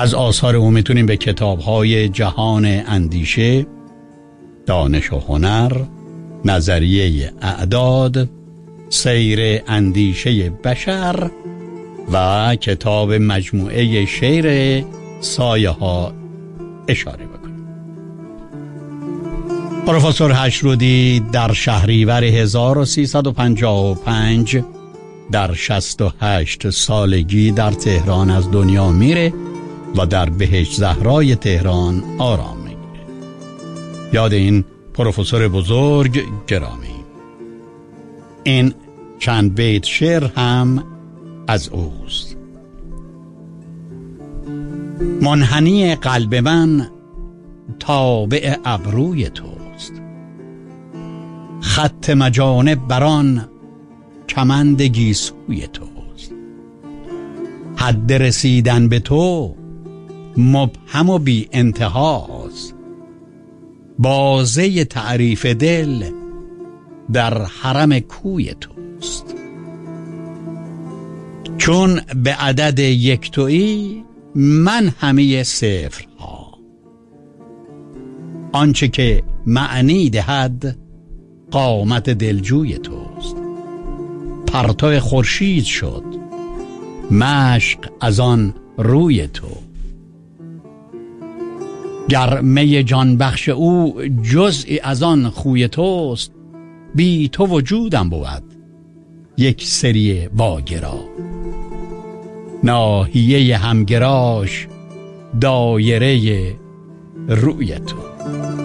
از آثار او میتونیم به کتاب‌های جهان اندیشه، دانش و هنر، نظریه اعداد، سیر اندیشه بشر و کتاب مجموعه شعر سایه ها اشاره بکنیم. پروفسور هشرودی در شهریور 1355 در 68 سالگی در تهران از دنیا میره و در بهشت زهرای تهران آرام میگیره. یاد این پروفسور بزرگ گرامی. این چند بیت شعر هم از اوست. منحنی قلب من تابع ابروی توست، خط مجانب بران کمند گیسوی توست. حد رسیدن به تو مبهم و بی انتهاست، بازه تعریف دل در حرم کوی توست. چون به عدد یک تویی من همه صفرها، آنچه که معنی دهد قامت دلجوی توست. پرتو خورشید شد مشق از آن روی تو، گر می جان بخش او جزئی از آن خوی توست. بی تو وجودم بود یک سری واگرا، ناحیه همگراش دایره روی تو.